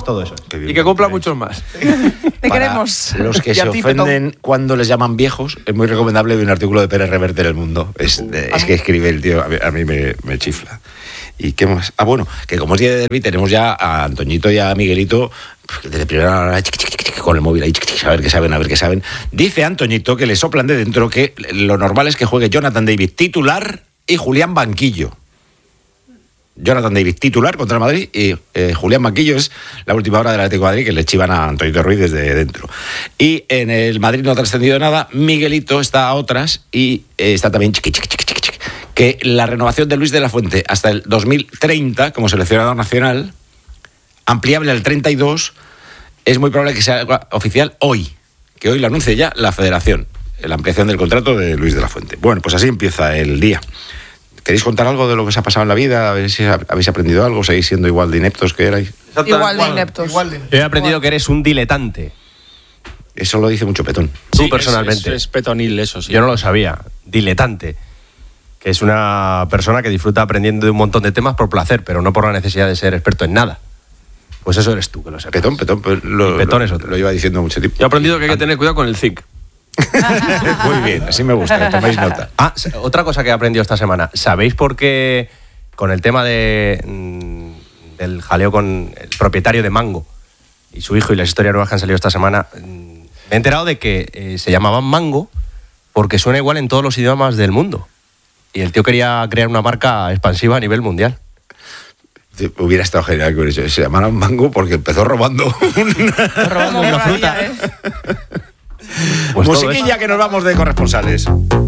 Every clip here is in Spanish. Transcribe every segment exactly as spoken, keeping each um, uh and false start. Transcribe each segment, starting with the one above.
todo eso. Y que cumpla muchos más. Te queremos. Los que se ofenden Petón. Cuando les llaman viejos, es muy recomendable de un artículo de Pérez Reverte en El Mundo. Es, de, es que escribe el tío, a mí, a mí me, me chifla. ¿Y qué más? Ah, bueno, que como es día de derbi, tenemos ya a Antoñito y a Miguelito desde primera hora con el móvil ahí, a ver qué saben, a ver qué saben. Dice Antoñito que le soplan de dentro que lo normal es que juegue Jonathan David titular y Julián banquillo. Jonathan David titular contra el Madrid y eh, Julián banquillo es la última hora del Atlético de Madrid que le chivan a Antoñito Ruiz desde dentro. Y en el Madrid no ha trascendido nada, Miguelito está a otras y eh, está también chiqui, chiqui, chiqui, chiqui, chiqui, que la renovación de Luis de la Fuente hasta el dos mil treinta como seleccionador nacional, ampliable al treinta y dos, es muy probable que sea oficial hoy, que hoy lo anuncie ya la Federación, la ampliación del contrato de Luis de la Fuente. Bueno, pues así empieza el día. ¿Queréis contar algo de lo que os ha pasado en la vida? A ver si habéis aprendido algo, seguís siendo igual de ineptos que erais. Igual de ineptos. Igual de ineptos. Yo he aprendido que eres un diletante. Eso lo dice mucho Petón. Tú Sí, personalmente. Es, es, es petonil eso, sí. Yo no lo sabía. Diletante. Que es una persona que disfruta aprendiendo de un montón de temas por placer, pero no por la necesidad de ser experto en nada. Pues eso eres tú, que lo sepas. Petón, Petón, pues lo, Petón lo, es otro. Lo iba diciendo mucho tiempo. Yo he aprendido que hay que tener cuidado con el zinc. Muy bien, así me gusta, que toméis nota. Ah, otra cosa que he aprendido esta semana. ¿Sabéis por qué con el tema de, del jaleo con el propietario de Mango y su hijo y las historias nuevas que han salido esta semana? Me he enterado de que eh, se llamaban Mango porque suena igual en todos los idiomas del mundo. Y el tío quería crear una marca expansiva a nivel mundial. Hubiera estado genial que hubiera dicho, se llamaron Mango porque empezó robando una, robando una fruta. ¿eh? Pues musiquilla que nos vamos de corresponsales.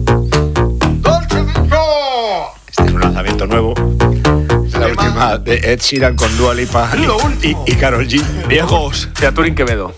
Este es un lanzamiento nuevo. Es la última de Ed Sheeran con Dua Lipa y, y Karol G. Viejos, Featuring Quevedo.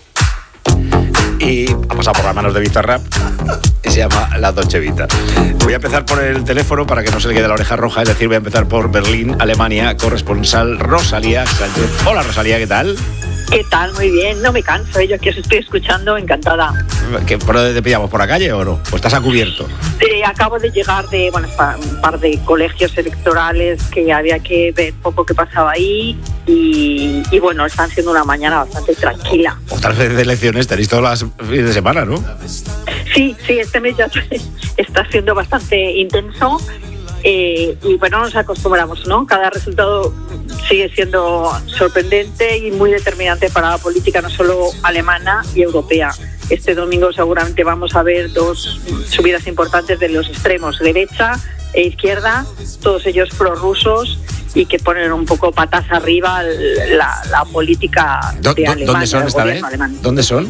Y ha pasado por las manos de Bizarrap y se llama La Dolce Vita. Voy a empezar por el teléfono para que no se le quede la oreja roja, es decir, voy a empezar por Berlín, Alemania, corresponsal Rosalía Sánchez. Hola Rosalía, ¿qué tal? ¿Qué tal? Muy bien, no me canso, yo que os estoy escuchando, encantada. ¿Qué, ¿Por dónde te pillamos? ¿Por la calle o no? ¿O estás a cubierto? Eh, acabo de llegar de bueno, un par de colegios electorales que había que ver un poco qué pasaba ahí y, y bueno, están siendo una mañana bastante tranquila. Otras veces de elecciones tenéis todas las fines de semana, ¿no? Sí, sí, este mes ya está siendo bastante intenso. Eh, y bueno, nos acostumbramos, ¿no? Cada resultado sigue siendo sorprendente y muy determinante para la política no solo alemana y europea. Este domingo seguramente vamos a ver dos subidas importantes de los extremos, derecha e izquierda, todos ellos prorrusos y que ponen un poco patas arriba la, la política de Alemania. ¿Dónde son esta vez? Alemán. ¿Dónde son?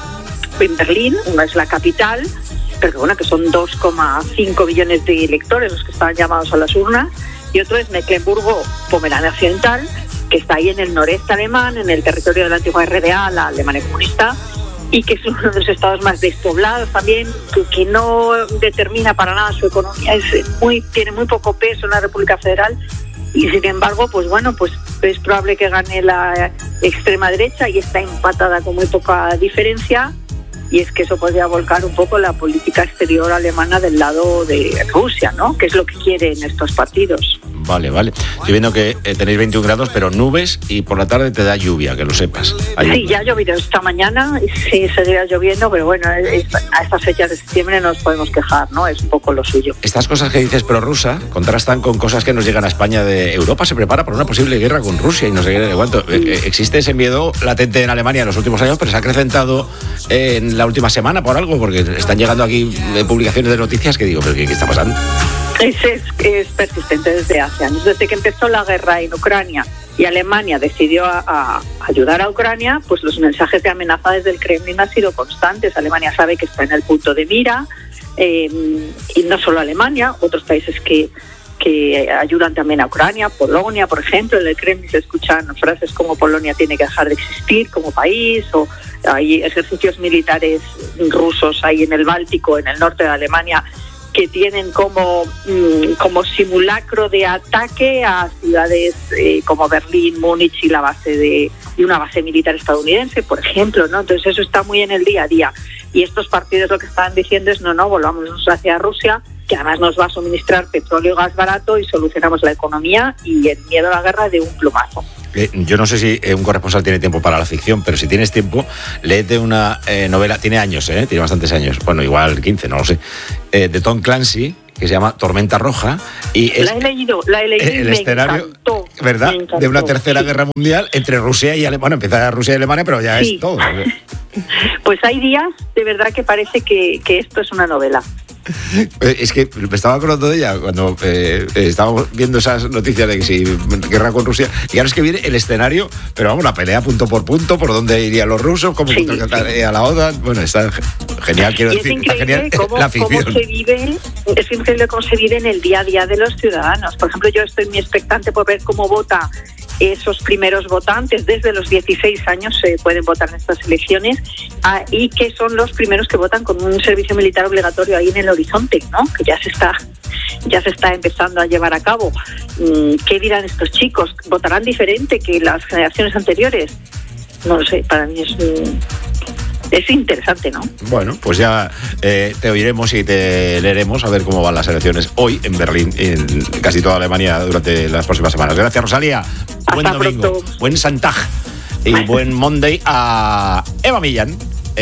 En Berlín, una es la capital, pero que bueno, que son dos coma cinco millones de electores los que están llamados a las urnas, y otro es Mecklemburgo-Pomerania Occidental, que está ahí en el noreste alemán, en el territorio de la antigua R D A, la Alemania comunista, y que es uno de los estados más despoblados también, que, que no determina para nada su economía, es muy, tiene muy poco peso en la República Federal, y sin embargo, pues bueno, pues es probable que gane la extrema derecha y está empatada con muy poca diferencia. Y es que eso podría volcar un poco la política exterior alemana del lado de Rusia, ¿no? Que es lo que quieren estos partidos. Vale, vale. Estoy viendo que eh, tenéis veintiún grados, pero nubes y por la tarde te da lluvia, que lo sepas. Ahí. Sí, ya ha llovido esta mañana, y sí, seguirá lloviendo, pero bueno, es, a estas fechas de septiembre no nos podemos quejar, ¿no? Es un poco lo suyo. Estas cosas que dices prorrusa contrastan con cosas que nos llegan a España de Europa se prepara para una posible guerra con Rusia y no sé qué de cuánto. Sí. Eh, existe ese miedo latente en Alemania en los últimos años, pero se ha acrecentado eh, en la última semana por algo, porque están llegando aquí eh, publicaciones de noticias que digo, pero ¿qué, qué está pasando? Es, es, es persistente desde hace años, desde que empezó la guerra en Ucrania y Alemania decidió a, a ayudar a Ucrania, pues los mensajes de amenaza desde el Kremlin han sido constantes. Alemania sabe que está en el punto de mira, eh, y no solo Alemania, otros países que, que ayudan también a Ucrania, Polonia, por ejemplo. En el Kremlin se escuchan frases como Polonia tiene que dejar de existir como país, o hay ejercicios militares rusos ahí en el Báltico, en el norte de Alemania, que tienen como, como simulacro de ataque a ciudades eh, como Berlín, Múnich y la base de y una base militar estadounidense, por ejemplo, ¿no? Entonces eso está muy en el día a día. Y estos partidos lo que están diciendo es no, no, volvamos hacia Rusia, que además nos va a suministrar petróleo y gas barato y solucionamos la economía y el miedo a la guerra de un plumazo. Eh, yo no sé si eh, un corresponsal tiene tiempo para la ficción, pero si tienes tiempo, léete una eh, novela, tiene años, ¿eh? Tiene bastantes años, bueno, igual quince, no lo sé, eh, de Tom Clancy, que se llama Tormenta Roja. Y es la he leído, la he leído el y me escenario, encantó, ¿verdad? me encantó, de una tercera sí. guerra mundial entre Rusia y Alemania. Bueno, empieza Rusia y Alemania, pero ya Sí. es todo. Pues hay días, de verdad, que parece que, que esto es una novela. Eh, Es que me estaba acordando de ella cuando eh, eh, estábamos viendo esas noticias de que si guerra con Rusia. Y ahora es que viene el escenario, pero vamos, la pelea punto por punto, por dónde irían los rusos, cómo Sí, contratar sí. a la OTAN. Bueno, está genial, quiero Y es decir. Está increíble genial cómo, la cómo ficción. se vive, es increíble cómo se vive en el día a día de los ciudadanos. Por ejemplo, yo estoy muy expectante por ver cómo vota esos primeros votantes. Desde los dieciséis años se pueden votar en estas elecciones, ah, y que son los primeros que votan con un servicio militar obligatorio ahí en el horizonte, ¿no? Que ya se está ya se está empezando a llevar a cabo. ¿Qué dirán estos chicos? ¿Votarán diferente que las generaciones anteriores? No lo sé, para mí es es interesante, ¿no? Bueno, pues ya eh, te oiremos y te leeremos a ver cómo van las elecciones hoy en Berlín, en casi toda Alemania durante las próximas semanas. Gracias, Rosalía. Buen Hasta domingo, pronto. buen Santag y buen Monday a Eva Millán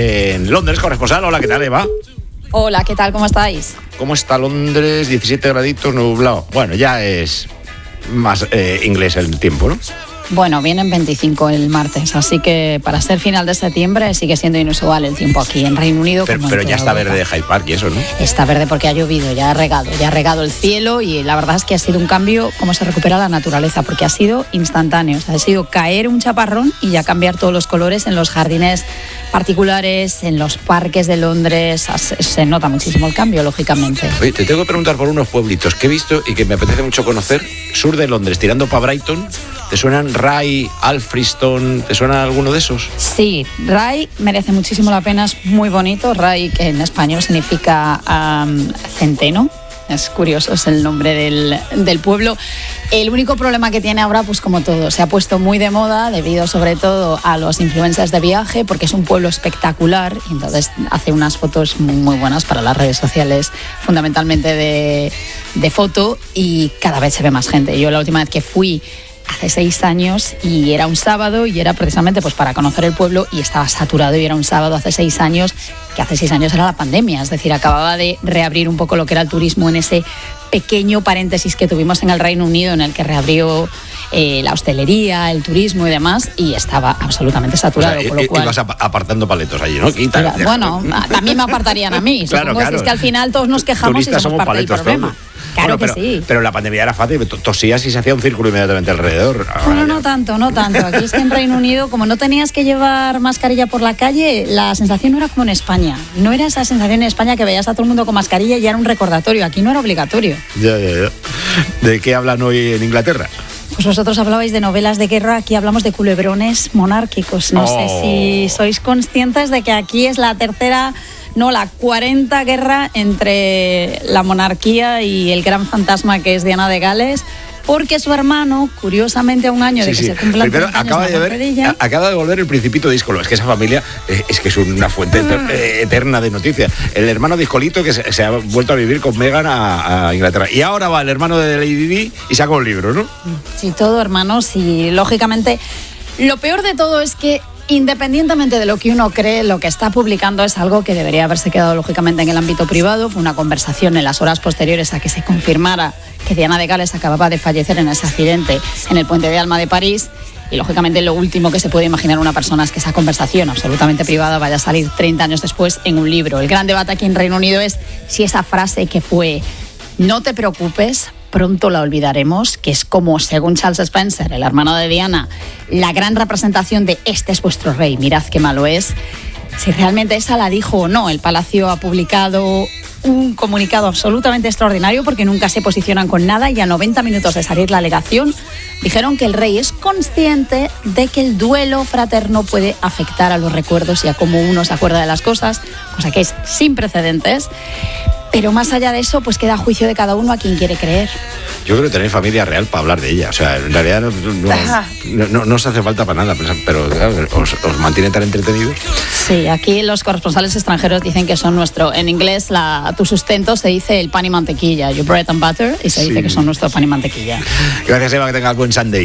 en Londres, corresponsal. Hola, ¿qué tal, Eva? Hola, ¿qué tal? ¿Cómo estáis? ¿Cómo está Londres? diecisiete graditos, nublado. Bueno, ya es más eh, inglés el tiempo, ¿no? Bueno, vienen veinticinco el martes, así que para ser final de septiembre sigue siendo inusual el tiempo aquí en Reino Unido. Pero, como en pero ya toda está Europa. verde de Hyde Park y eso, ¿no? Está verde porque ha llovido, ya ha regado, ya ha regado el cielo y la verdad es que ha sido un cambio como se recupera la naturaleza, porque ha sido instantáneo, o sea, ha sido caer un chaparrón y ya cambiar todos los colores en los jardines particulares, en los parques de Londres. Se nota muchísimo el cambio, lógicamente. Oye, te tengo que preguntar por unos pueblitos que he visto y que me apetece mucho conocer. Sur de Londres, tirando para Brighton. ¿Te suenan Rye, Alfriston? ¿Te suena alguno de esos? Sí, Rye merece muchísimo la pena, es muy bonito. Rye, que en español significa um, centeno. Es curioso, es el nombre del, del pueblo. El único problema que tiene ahora, pues como todo, se ha puesto muy de moda debido sobre todo a los influencers de viaje, porque es un pueblo espectacular y entonces hace unas fotos muy, muy buenas para las redes sociales, fundamentalmente de, de foto, y cada vez se ve más gente. Yo la última vez que fui hace seis años y era un sábado y era precisamente pues para conocer el pueblo y estaba saturado y era un sábado hace seis años, que hace seis años era la pandemia, es decir, acababa de reabrir un poco lo que era el turismo en ese pequeño paréntesis que tuvimos en el Reino Unido en el que reabrió eh, la hostelería, el turismo y demás, y estaba absolutamente saturado. O sea, con lo cual, ibas apartando paletos allí, ¿no? Quita, Era, bueno, también me apartarían a mí. Claro, Supongo claro. que es que al final todos nos quejamos Turistas y somos somos parte del paletos problema. todos. Claro Bueno, que pero, sí. pero la pandemia era fácil, tosías y se hacía un círculo inmediatamente alrededor. Ahora Bueno, ya- no tanto, no tanto. Aquí es que en Reino Unido, como no tenías que llevar mascarilla por la calle, la sensación no era como en España. No era esa sensación en España que veías a todo el mundo con mascarilla y era un recordatorio. Aquí no era obligatorio. Ya, ya, ya. ¿De qué hablan hoy en Inglaterra? Pues vosotros hablabais de novelas de guerra, aquí hablamos de culebrones monárquicos. No Oh. sé si sois conscientes de que aquí es la tercera, no, la cuarenta guerra entre la monarquía y el gran fantasma que es Diana de Gales, porque su hermano, curiosamente a un año de Sí, que sí. se cumplan Primero treinta años acaba de, la ver, conquerilla. a- acaba de volver el Principito Díscolo. Es que esa familia eh, es que es una fuente eter- eh, eterna de noticias. El hermano Discolito que se, se ha vuelto a vivir con Meghan a, a Inglaterra. Y ahora va el hermano de Lady Di y saca un libro, ¿no? Sí, todo, hermanos, y lógicamente lo peor de todo es que independientemente de lo que uno cree, lo que está publicando es algo que debería haberse quedado lógicamente en el ámbito privado. Fue una conversación en las horas posteriores a que se confirmara que Diana de Gales acababa de fallecer en ese accidente en el Puente de Alma de París. Y lógicamente lo último que se puede imaginar una persona es que esa conversación absolutamente privada vaya a salir treinta años después en un libro. El gran debate aquí en Reino Unido es si esa frase que fue "no te preocupes, pronto la olvidaremos", que es como, según Charles Spencer, el hermano de Diana, la gran representación de "este es vuestro rey, mirad qué malo es", si realmente esa la dijo o no. El Palacio ha publicado un comunicado absolutamente extraordinario porque nunca se posicionan con nada y a noventa minutos de salir la alegación dijeron que el rey es consciente de que el duelo fraterno puede afectar a los recuerdos y a cómo uno se acuerda de las cosas, cosa que es sin precedentes. Pero más allá de eso, pues queda a juicio de cada uno a quien quiere creer. Yo creo que tenéis familia real para hablar de ella. O sea, en realidad no, no, no, no os hace falta para nada, pero claro, os, os mantiene tan entretenidos. Sí, aquí los corresponsales extranjeros dicen que son nuestro, en inglés, la, tu sustento se dice el pan y mantequilla, your bread and butter, y se Sí. dice que son nuestro pan y mantequilla. Gracias, Eva, que tengas buen Sunday.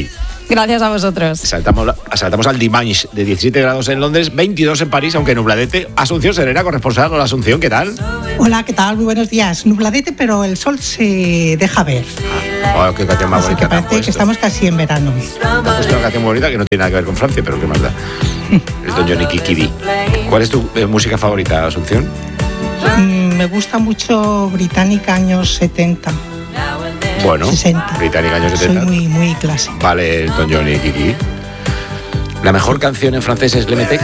Gracias a vosotros. Saltamos, saltamos al Dimanche de diecisiete grados en Londres, veintidós en París, aunque nubladete. Asunción Serena, corresponsal con la Asunción, ¿qué tal? Hola, ¿qué tal? Muy buenos días. Nubladete, pero el sol se deja ver. Oh, qué canción más Así bonita. que parece que estamos casi en verano. Ha puesto una canción bonita que no tiene nada que ver con Francia, pero qué más da. Es Don Johnny Kikidi. ¿Cuál es tu eh, música favorita, Asunción? Mm, me gusta mucho británica años setenta. Bueno, sesenta. británica años setenta. Soy muy, muy clásica. Vale, Don Johnny Kikidi. ¿La mejor canción en francés es Le Metec?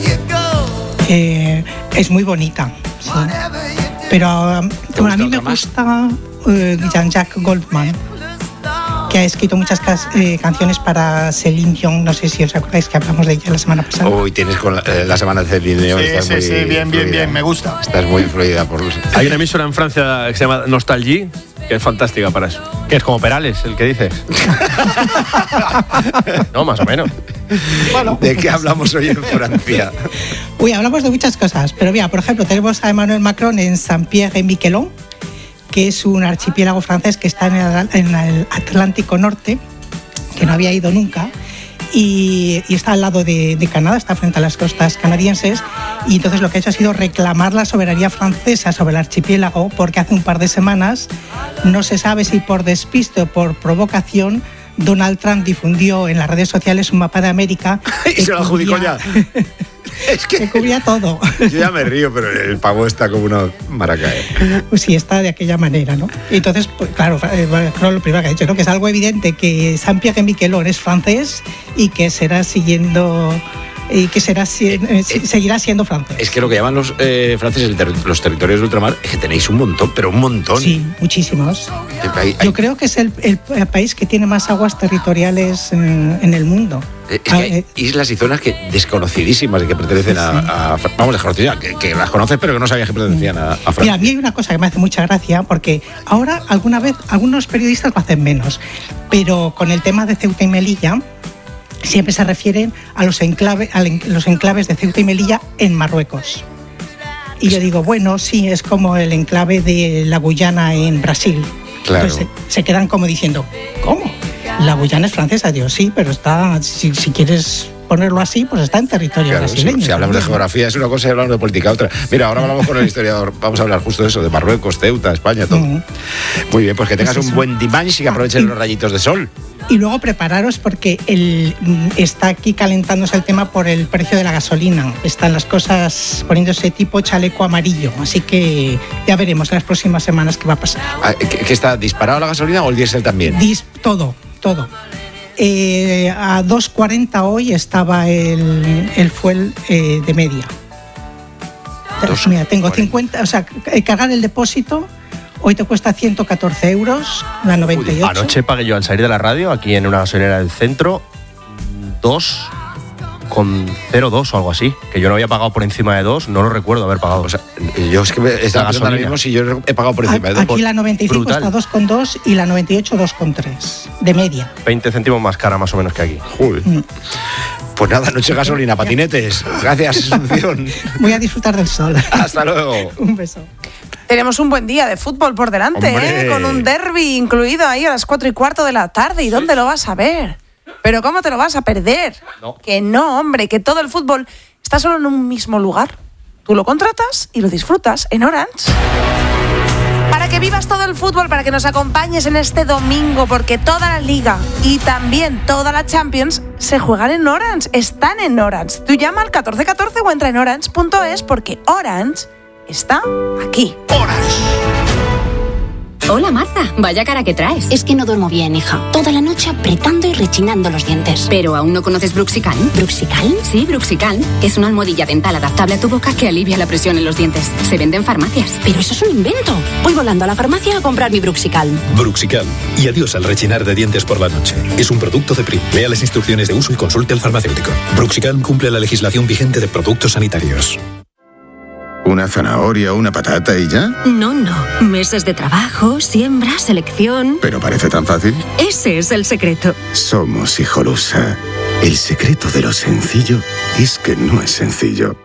Eh, es muy bonita, sí. Pero um, bueno, a mí me gusta uh, Jean-Jacques Goldman, que ha escrito muchas cas- eh, canciones para Céline Dion. No sé si os acordáis que hablamos de ella la semana pasada. Uy, tienes con la, eh, la semana de Céline Dion. Sí, estás sí, muy sí, bien, bien, fluida. bien, me gusta. Estás muy influida por los... Hay una emisora en Francia que se llama Nostalgie, que es fantástica para eso. Que es como Perales, el que dices. No, más o menos. Bueno, ¿De qué hablamos hoy en Francia? Uy, hablamos de muchas cosas, pero mira, por ejemplo, tenemos a Emmanuel Macron en Saint-Pierre-et-Miquelon, que es un archipiélago francés que está en el, en el Atlántico Norte, que no había ido nunca, y, y está al lado de, de Canadá, está frente a las costas canadienses, y entonces lo que ha hecho ha sido reclamar la soberanía francesa sobre el archipiélago, porque hace un par de semanas, no se sabe si por despiste o por provocación, Donald Trump difundió en las redes sociales un mapa de América. Y se lo adjudicó ya. Es que que cubría todo. yo ya me río, pero el pavo está como una maraca. ¿eh? Pues sí, está de aquella manera, ¿no? Y entonces, pues, claro, eh, claro, lo primero que ha dicho, ¿no? Que es algo evidente que Saint-Pierre-et-Miquelon es francés y que será siguiendo y que será eh, seguirá siendo francés. Es que lo que llaman los eh, franceses el ter- los territorios de ultramar es que tenéis un montón, pero un montón. Sí, muchísimos. Hay- hay- Yo creo que es el, el- el país que tiene más aguas territoriales en, en el mundo. Es que hay Ah, eh, islas y zonas que desconocidísimas y que pertenecen a, a- Vamos, desconocidas, que, que las conoces pero que no sabías que pertenecían a, a Francia. Mira, a mí hay una cosa que me hace mucha gracia, porque ahora alguna vez algunos periodistas lo hacen menos, pero con el tema de Ceuta y Melilla siempre se refieren a los, enclave, a los enclaves de Ceuta y Melilla en Marruecos. Y yo digo, bueno, sí, es como el enclave de la Guyana en Brasil. Claro. Entonces se, se quedan como diciendo, ¿cómo? La Guyana es francesa. Digo, sí, pero está, si, si quieres ponerlo así, pues está en territorio Claro, si, brasileño. si hablamos de también. geografía es una cosa y hablamos de política otra. Mira, ahora hablamos con el historiador, vamos a hablar justo de eso, de Marruecos, Ceuta, España, todo. Mm. Muy bien, pues que tengas Pues un eso. buen dimanche y que aproveches Ah, y- los rayitos de sol. Y luego prepararos porque el, está aquí calentándose el tema por el precio de la gasolina. Están las cosas poniéndose tipo chaleco amarillo. Así que ya veremos en las próximas semanas qué va a pasar. Ah, ¿Que, que está disparado la gasolina o el diésel también? Dis- todo, todo. Eh, a dos cuarenta hoy estaba el, el fuel eh, de media. dos Mira, tengo cuarenta. cincuenta, o sea, eh, cargar el depósito hoy te cuesta ciento catorce euros, la noventa y ocho. Anoche pagué yo al salir de la radio, aquí en una gasolinera del centro, dos con cero coma dos o algo así. Que yo no había pagado por encima de dos, no lo recuerdo haber pagado. O sea, yo es que me estaba pensando ahora gasolina. mismo si yo he pagado por encima de Aquí dos. la noventa y cinco brutal. está dos coma dos y la noventa y ocho dos coma tres de media. veinte céntimos más cara más o menos que aquí. Joder. Pues nada, noche gasolina, patinetes. Gracias, Asunción. Voy a disfrutar del sol. Hasta luego. Un beso. Tenemos un buen día de fútbol por delante, ¡Hombre! ¿eh? Con un derbi incluido ahí a las cuatro y cuarto de la tarde. ¿Y dónde lo vas a ver? ¿Pero cómo te lo vas a perder? No. Que no, hombre, que todo el fútbol está solo en un mismo lugar. Tú lo contratas y lo disfrutas en Orange. Para que vivas todo el fútbol, para que nos acompañes en este domingo, porque toda la Liga y también toda la Champions se juegan en Orange, están en Orange. Tú llama al catorce catorce o entra en orange punto es porque Orange está aquí. Hola Marta, vaya cara que traes. Es que no duermo bien, hija. Toda la noche apretando y rechinando los dientes. ¿Pero aún no conoces Bruxical? ¿Bruxical? Sí, Bruxical. Es una almohadilla dental adaptable a tu boca que alivia la presión en los dientes. Se vende en farmacias. Pero eso es un invento. Voy volando a la farmacia a comprar mi Bruxical. Bruxical. Y adiós al rechinar de dientes por la noche. Es un producto de P R I. Lea las instrucciones de uso y consulte al farmacéutico. Bruxical cumple la legislación vigente de productos sanitarios. ¿Una zanahoria o una patata y ya? No, no. Meses de trabajo, siembra, selección. ¿Pero parece tan fácil? Ese es el secreto. Somos Hijolusa. El secreto de lo sencillo es que no es sencillo.